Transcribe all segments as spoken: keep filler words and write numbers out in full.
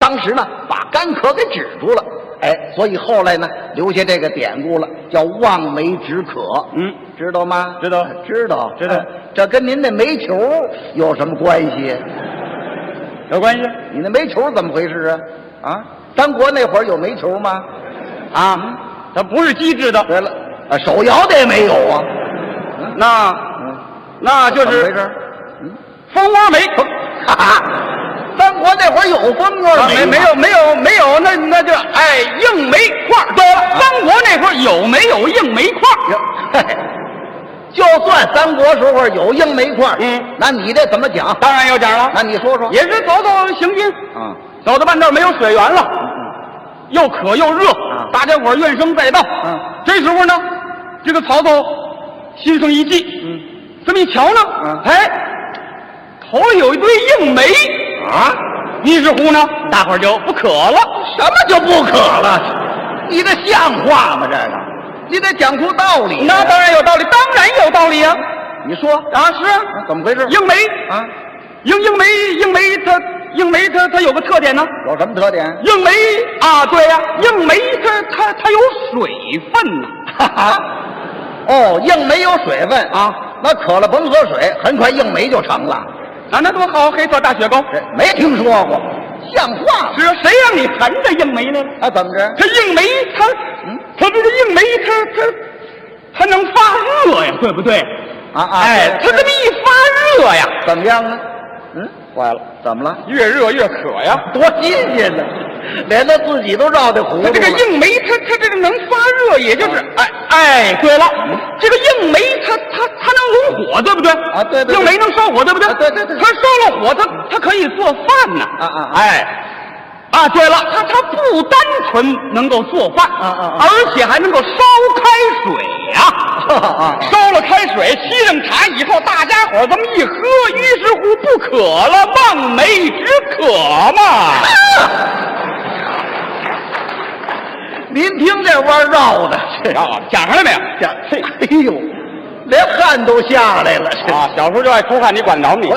当时呢把干渴给止住了。哎，所以后来呢留下这个典故了，叫望梅止渴。 嗯， 知道吗？ 知道， 知道， 知道。 哎这跟您那煤球有什么关系？ 有关系？ 你那煤球怎么回事啊？啊，三国那会儿有煤球吗？ 啊，它不是机制的。 对了，啊，手摇的也没有啊。 那， 嗯， 那就是怎么回事？嗯， 蜂窝煤。 哈哈，三国那会儿有蜂窝煤、 啊？没没有没有没有，那那就哎硬煤块。对了，三国那会儿有没有硬煤块？ 就算三国时候有硬煤块， 嗯， 那你这怎么讲？ 当然有讲了。 那你说说。 也是走走行军， 啊， 走到半道没有水源了，又渴又热， 啊， 大家伙怨声载道。 嗯， 这时候呢，这个曹操心生一计， 嗯， 这么一瞧呢， 嗯， 哎，头里有一堆硬煤啊， 于是乎呢，大伙儿就不渴了。 什么就不渴了？你这像话吗？这个，你得讲出道理。 那当然有道理，当然有道理啊！ 你说啊，是啊， 怎么回事？ 硬煤啊， 硬硬煤硬煤它硬煤它它有个特点呢。 有什么特点？ 硬煤啊，对呀、啊，硬煤它它它有水分呢。 哈哈，哦，硬煤有水分啊， 那渴了甭喝水，很快硬煤就成了。 啊，那多好，黑色大雪糕， 没听说过，像话吗？ 是啊，谁让你馋这硬煤呢？ 啊，怎么着？ 这硬煤它，嗯，它这个硬煤它它它能发热呀，对不对？ 啊啊！ 哎，它这么一发热呀， 怎么样呢？嗯，坏了，怎么了？ 越热越渴呀， 多新鲜呢！连他自己都绕的糊涂了。 这个硬煤它它这个能发热，也就是哎哎，对了，这个硬煤它它它能融火，对不对？ 啊，对对。 硬煤能烧火，对不对？ 对对对。 它烧了火，它它可以做饭呢。 啊啊！ 哎，啊，对了，它它不单纯能够做饭， 啊啊， 而且还能够烧开水呀。 啊， 烧了开水，沏上茶以后，大家伙这么一喝，于是乎不渴了，望梅止渴嘛。 您听这弯绕的， 啊，讲上来没有？ 讲，哎呦，连汗都下来了。 啊，小时候就爱出汗，你管着你？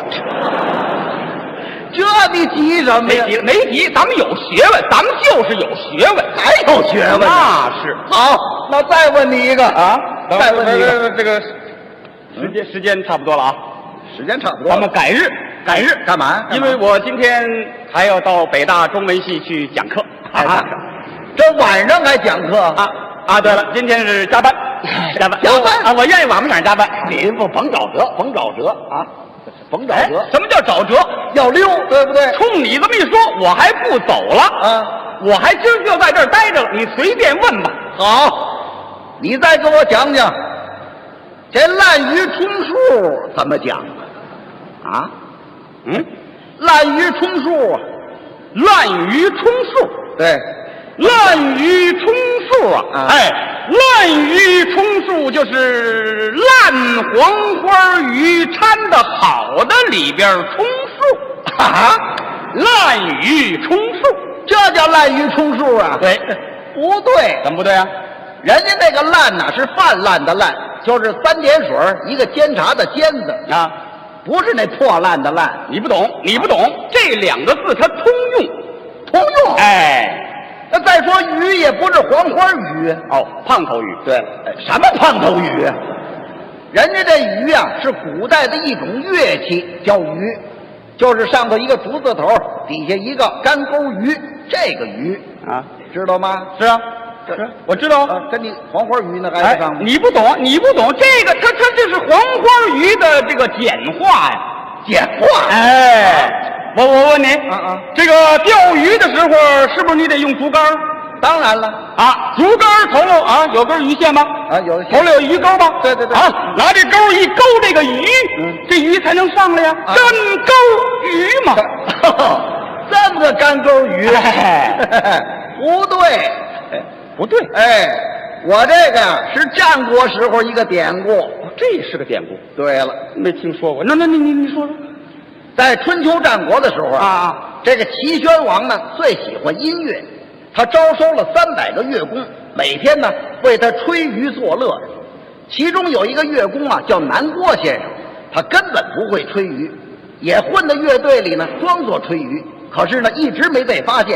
这你急什么呀？ 没急，没急，咱们有学问，咱们就是有学问， 还有学问。 那是。 好，那再问你一个啊， 再问你一个， 这个时间时间差不多了啊， 时间差不多， 咱们改日改日干嘛？ 因为我今天还要到北大中文系去讲课啊。这晚上还讲课啊啊！对了，今天是加班，加班加班啊！我愿意晚不上加班， 您不甭找辙，甭找辙啊，甭找辙。 什么叫找辙？ 要溜，对不对？ 冲你这么一说，我还不走了啊！ 我还今儿就在这儿待着了，你随便问吧。 好，你再给我讲讲这滥竽充数怎么讲啊？ 嗯， 滥竽充数啊， 滥竽充数， 对。 滥竽充数啊！ 啊哎，滥竽充数就是烂黄花鱼掺的好的里边充数啊！ 滥竽充数， 这叫滥竽充数啊？ 对， 不对， 怎么不对啊？ 人家那个烂呐是泛滥的滥，就是三点水一个监察的监字啊， 不是那破烂的烂。 你不懂，你不懂，这两个字它通用， 通用。 哎。 那再说鱼也不是黄花鱼哦，胖头鱼。 对了，什么胖头鱼啊？人家这鱼啊是古代的一种乐器，叫鱼，就是上头一个竹字头，底下一个干钩鱼，这个鱼啊， 知道吗？ 是啊，是，我知道， 啊、跟你黄花鱼呢还哎不上吗？ 你不懂，你不懂这个，它它这是黄花鱼的这个简化呀， 简化。 哎。我我问你， 啊啊， 这个钓鱼的时候是不是你得用竹竿？ 当然了啊，竹竿头了啊，有根鱼线吗？ 啊，有头里有鱼钩吧？ 对对对。 啊，拿这钩一勾这个鱼， 嗯， 这鱼才能上来呀。 啊、 干钩鱼嘛， 这么个干钩鱼， 哎、 不对， 不对， 哎，我这个是战国时候一个典故， 这是个典故。 对了， 没听说过，那那你你你说说。 在春秋战国的时候啊， 啊这个齐宣王呢最喜欢音乐，他招收了三百个乐工，每天呢为他吹竽作乐。其中有一个乐工啊叫南郭先生，他根本不会吹竽，也混在乐队里呢装作吹竽，可是呢一直没被发现。